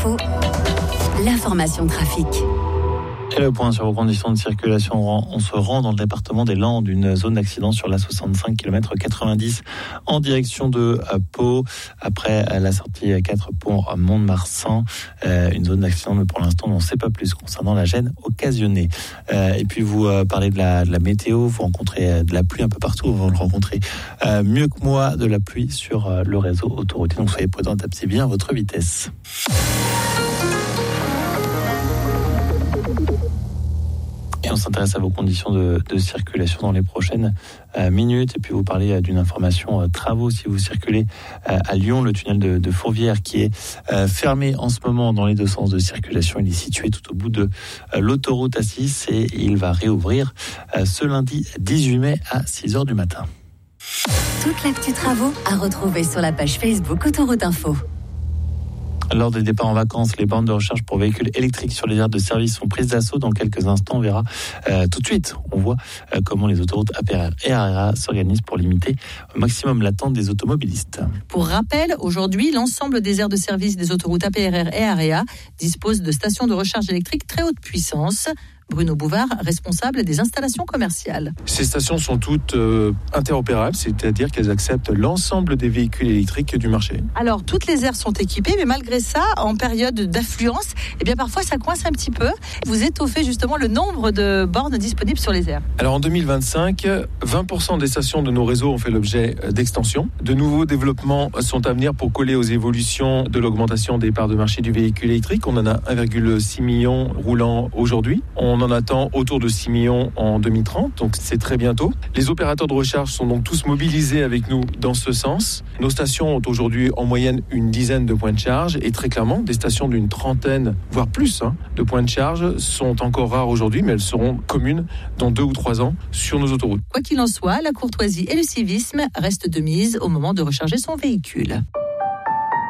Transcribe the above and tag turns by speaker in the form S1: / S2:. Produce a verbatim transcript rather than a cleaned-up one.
S1: Info, l'information trafic.
S2: Et le point sur vos conditions de circulation, on se rend dans le département des Landes, une zone d'accident sur la soixante-cinq kilomètres quatre-vingt-dix en direction de Pau, après la sortie quatre pour Mont-de-Marsan, euh, une zone d'accident, mais pour l'instant on n'en sait pas plus concernant la gêne occasionnée. Euh, et puis vous euh, parlez de la, de la météo, vous rencontrez de la pluie un peu partout, vous le rencontrez euh, mieux que moi de la pluie sur euh, le réseau autoroutier, donc soyez prudents, tapez bien votre vitesse. Et on s'intéresse à vos conditions de, de circulation dans les prochaines euh, minutes. Et puis vous parlez euh, d'une information euh, travaux si vous circulez euh, à Lyon, le tunnel de, de Fourvière qui est euh, fermé en ce moment dans les deux sens de circulation. Il est situé tout au bout de euh, l'autoroute A six et il va réouvrir euh, ce lundi dix-huit mai à six heures du matin.
S1: Toute l'actu travaux à retrouver sur la page Facebook Autoroute Info.
S2: Lors des départs en vacances, les bornes de recharge pour véhicules électriques sur les aires de service sont prises d'assaut. Dans quelques instants, on verra euh, tout de suite, on voit euh, comment les autoroutes A P R R et A R E A s'organisent pour limiter au maximum l'attente des automobilistes.
S3: Pour rappel, aujourd'hui, l'ensemble des aires de service des autoroutes A P R R et A R E A disposent de stations de recharge électrique très haute puissance. Bruno Bouvard, responsable des installations commerciales.
S4: Ces stations sont toutes euh, interopérables, c'est-à-dire qu'elles acceptent l'ensemble des véhicules électriques du marché.
S3: Alors, toutes les aires sont équipées, mais malgré ça, en période d'affluence, eh bien parfois ça coince un petit peu. Vous étoffez justement le nombre de bornes disponibles sur les aires.
S4: Alors en deux mille vingt-cinq, vingt pour cent des stations de nos réseaux ont fait l'objet d'extensions. De nouveaux développements sont à venir pour coller aux évolutions de l'augmentation des parts de marché du véhicule électrique. On en a un virgule six million roulant aujourd'hui. On On en attend autour de six millions en deux mille trente, donc c'est très bientôt. Les opérateurs de recharge sont donc tous mobilisés avec nous dans ce sens. Nos stations ont aujourd'hui en moyenne une dizaine de points de charge et très clairement, des stations d'une trentaine, voire plus, hein, de points de charge sont encore rares aujourd'hui, mais elles seront communes dans deux ou trois ans sur nos autoroutes.
S3: Quoi qu'il en soit, la courtoisie et le civisme restent de mise au moment de recharger son véhicule.